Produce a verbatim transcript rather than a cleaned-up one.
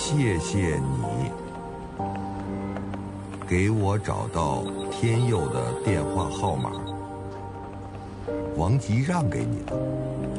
谢谢你给我找到天佑的电话号码，王吉让给你的。